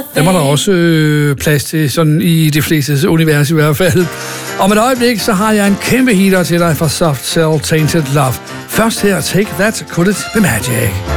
Der var der også plads til, sådan i de flestes univers i hvert fald. Om et øjeblik, så har jeg en kæmpe heater til dig fra Soft Cell Tainted Love. Først her, Take That, Could It Be Magic?